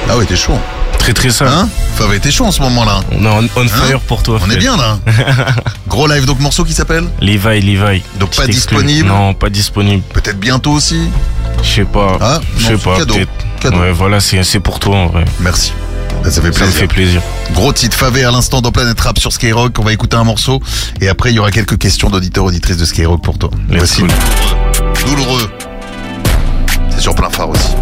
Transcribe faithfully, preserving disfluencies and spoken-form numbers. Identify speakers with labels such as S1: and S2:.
S1: Ah ouais, t'es chaud.
S2: Très très ça.
S1: Hein Favé, t'es chaud en ce moment-là.
S2: On est on, on fire
S1: Hein
S2: pour toi.
S1: On
S2: frère.
S1: est bien là. Gros live, donc morceau qui s'appelle
S2: Levi, Levi.
S1: Donc
S2: Je
S1: pas
S2: t'exclus.
S1: disponible.
S2: Non, pas disponible.
S1: Peut-être bientôt aussi.
S2: Je sais pas.
S1: Ah,
S2: Je
S1: non,
S2: sais
S1: c'est
S2: pas.
S1: cadeau.
S2: Peut-être.
S1: Cadeau.
S2: Ouais, voilà, c'est c'est pour toi en vrai.
S1: Merci. Ça fait
S2: Ça me
S1: plaisir.
S2: fait plaisir.
S1: Gros titre Favé à l'instant dans Planète Rap sur Skyrock. On va écouter un morceau et après il y aura quelques questions d'auditeurs auditrices de Skyrock pour toi.
S2: Let's
S1: Voici
S2: go.
S1: douloureux. Douloureux. C'est sur plein phare aussi.